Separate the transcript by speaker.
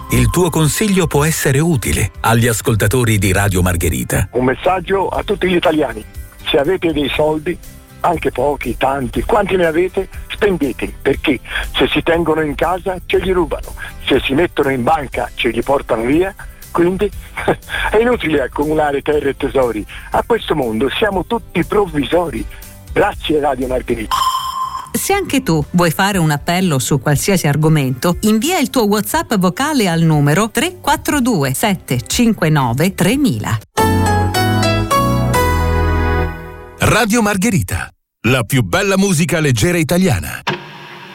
Speaker 1: il tuo consiglio può essere utile agli ascoltatori di Radio Margherita.
Speaker 2: Un messaggio a tutti gli italiani: se avete dei soldi, anche pochi, tanti, quanti ne avete, spendeteli, perché se si tengono in casa ce li rubano, se si mettono in banca ce li portano via. Quindi è inutile accumulare terre e tesori. A questo mondo siamo tutti provvisori. Grazie Radio Margherita.
Speaker 3: Se anche tu vuoi fare un appello su qualsiasi argomento, invia il tuo WhatsApp vocale al numero 342 759 3000.
Speaker 4: Radio Margherita, la più bella musica leggera italiana.